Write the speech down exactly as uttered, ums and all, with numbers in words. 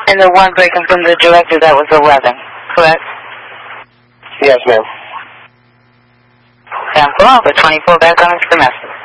And the one breaking from the director, that was eleven, correct? Yes, ma'am. ten four, but twenty-four back on us for message.